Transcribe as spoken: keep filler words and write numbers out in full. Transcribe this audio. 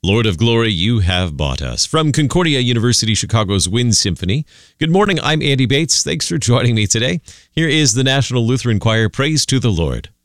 Lord of Glory, You Have Bought Us. From Concordia University, Chicago's Wind Symphony. Good morning, I'm Andy Bates. Thanks for joining me today. Here is the National Lutheran Choir, Praise to the Lord.